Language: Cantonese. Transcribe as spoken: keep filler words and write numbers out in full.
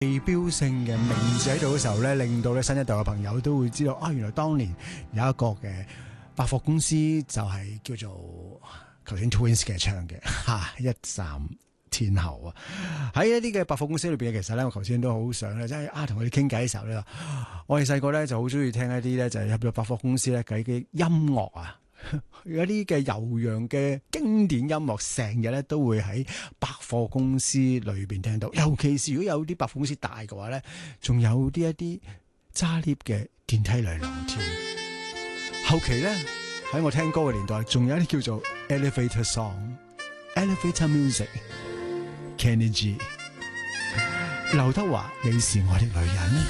地標性嘅名字喺度嘅時候咧，令到咧新一代嘅朋友都會知道啊，原來當年有一個嘅百貨公司就係叫做頭先 Twins 嘅唱嘅嚇一站天后啊！喺一啲嘅百貨公司裏邊，其實咧我頭先都好想咧，即係啊同佢哋傾偈嘅時候咧，我哋細個咧就好中意聽一啲咧就係入咗百貨公司咧嘅嘅音樂啊！有啲嘅悠揚嘅經典音樂，成日咧都會喺百貨公司裏邊聽到。尤其是如果有啲百貨公司大嘅話咧，仲有啲一啲揸 lift 嘅電梯嚟廊添。後期咧喺我聽歌嘅年代，仲有一啲叫做 elevator song、elevator music。Kenny G、劉德華，你是我的女人。